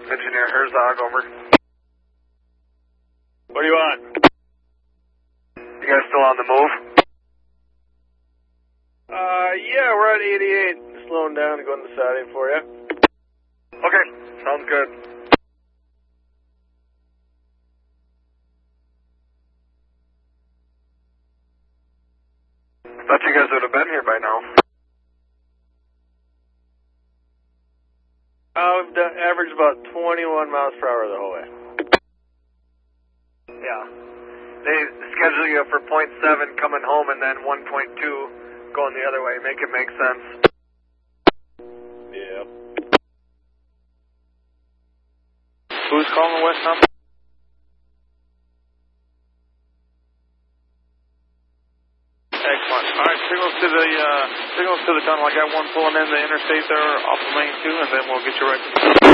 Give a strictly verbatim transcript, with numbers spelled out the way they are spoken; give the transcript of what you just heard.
Engineer Herzog, over. What do you want? You guys still on the move? Uh, yeah, we're at eighty-eight. Slowing down and going to the siding for you. Okay, sounds good. Thought you guys would have been here by now. Uh, we've done, averaged about twenty-one miles per hour the whole way. Yeah. They schedule you for point seven coming home and then one point two going the other way. Make it make sense. Yeah. Who's calling the west number? Excellent. All right, signals to the uh, signals to the tunnel. I got one pulling in the interstate there off of lane two, and then we'll get you right.